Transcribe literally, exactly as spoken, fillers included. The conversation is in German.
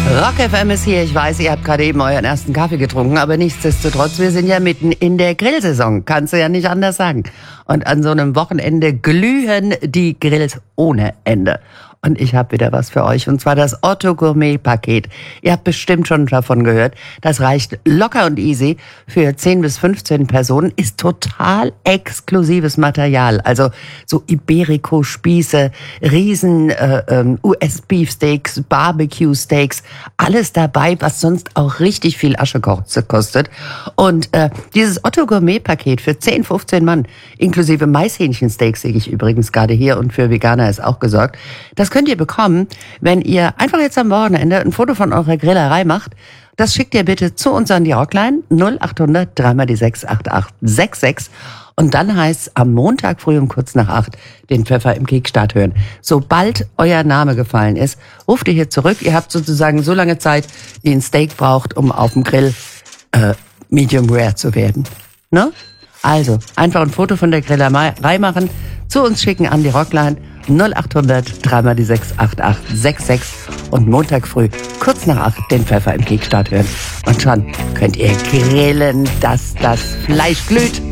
Rock F M ist hier. Ich weiß, ihr habt gerade eben euren ersten Kaffee getrunken, aber nichtsdestotrotz, wir sind ja mitten in der Grillsaison. Kannst du ja nicht anders sagen. Und an so einem Wochenende glühen die Grills ohne Ende. Und ich habe wieder was für euch, und zwar das Otto Gourmet Paket. Ihr habt bestimmt schon davon gehört. Das reicht locker und easy für zehn bis fünfzehn Personen, ist total exklusives Material. Also so Iberico-Spieße, riesen äh, ähm, U S-Beefsteaks, Barbecue-Steaks, alles dabei, was sonst auch richtig viel Asche kostet. Und äh, dieses Otto Gourmet Paket für zehn, fünfzehn Mann, inklusive Maishähnchensteaks, sehe ich übrigens gerade hier, und für Veganer ist auch gesorgt. Das könnt ihr bekommen, wenn ihr einfach jetzt am Wochenende ein Foto von eurer Grillerei macht. Das schickt ihr bitte zu uns an die Rockline null acht hundert drei mal die sechs acht acht sechs sechs. Und dann heißt es am Montag früh um kurz nach acht den Pfeffer im Kickstart hören. Sobald euer Name gefallen ist, ruft ihr hier zurück. Ihr habt sozusagen so lange Zeit, wie ein Steak braucht, um auf dem Grill äh, medium rare zu werden. Ne? Also, einfach ein Foto von der Grillerei machen, zu uns schicken an die Rockline null acht hundert drei mal die sechs acht acht sechs sechs und Montag früh kurz nach acht den Pfeffer im Kickstart hören. Und schon könnt ihr grillen, dass das Fleisch glüht.